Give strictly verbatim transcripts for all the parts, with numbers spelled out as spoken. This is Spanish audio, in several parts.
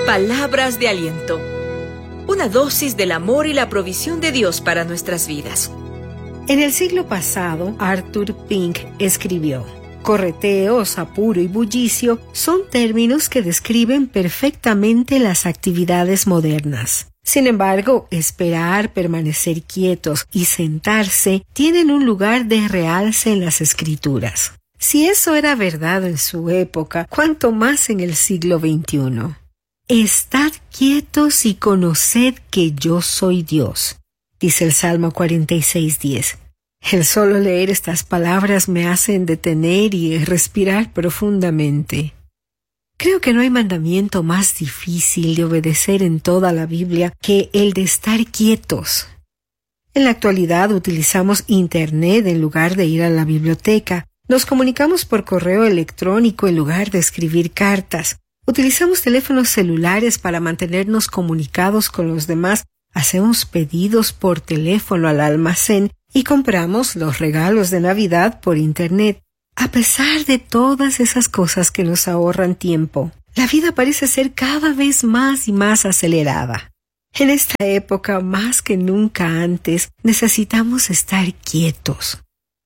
Palabras de aliento. Una dosis del amor y la provisión de Dios para nuestras vidas. En el siglo pasado, Arthur Pink escribió: correteos, apuro y bullicio son términos que describen perfectamente las actividades modernas. Sin embargo, esperar, permanecer quietos y sentarse tienen un lugar de realce en las Escrituras. Si eso era verdad en su época, ¿cuánto más en el siglo veintiuno? Estad quietos y conoced que yo soy Dios, dice el Salmo cuarenta y seis diez. El solo leer estas palabras me hacen detener y respirar profundamente. Creo que no hay mandamiento más difícil de obedecer en toda la Biblia que el de estar quietos. En la actualidad utilizamos Internet en lugar de ir a la biblioteca. Nos comunicamos por correo electrónico en lugar de escribir cartas. Utilizamos teléfonos celulares para mantenernos comunicados con los demás. Hacemos pedidos por teléfono al almacén y compramos los regalos de Navidad por Internet. A pesar de todas esas cosas que nos ahorran tiempo, la vida parece ser cada vez más y más acelerada. En esta época, más que nunca antes, necesitamos estar quietos.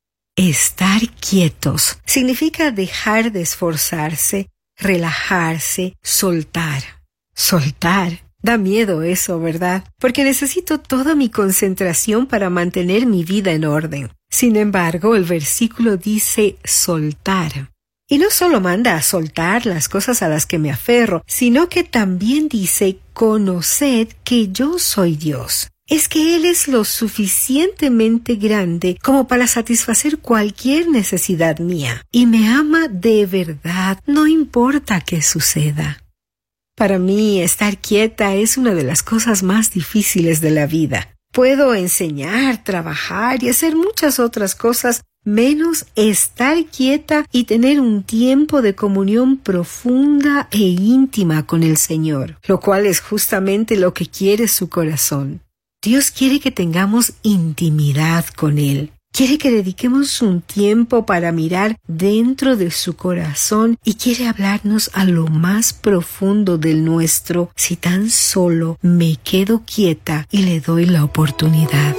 Estar quietos significa dejar de esforzarse, relajarse, soltar. Soltar. Da miedo eso, ¿verdad? Porque necesito toda mi concentración para mantener mi vida en orden. Sin embargo, el versículo dice soltar. Y no solo manda a soltar las cosas a las que me aferro, sino que también dice conoced que yo soy Dios. Es que Él es lo suficientemente grande como para satisfacer cualquier necesidad mía. Y me ama de verdad, no importa qué suceda. Para mí, estar quieta es una de las cosas más difíciles de la vida. Puedo enseñar, trabajar y hacer muchas otras cosas, menos estar quieta y tener un tiempo de comunión profunda e íntima con el Señor, lo cual es justamente lo que quiere su corazón. Dios quiere que tengamos intimidad con Él. Quiere que dediquemos un tiempo para mirar dentro de su corazón y quiere hablarnos a lo más profundo del nuestro si tan solo me quedo quieta y le doy la oportunidad.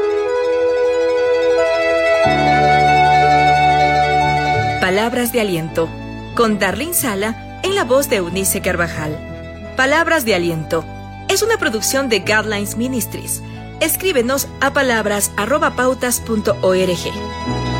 Palabras de aliento, con Darlene Sala en la voz de Eunice Carvajal. Palabras de aliento es una producción de Guidelines Ministries. Escríbenos a palabras arroba pautas punto org.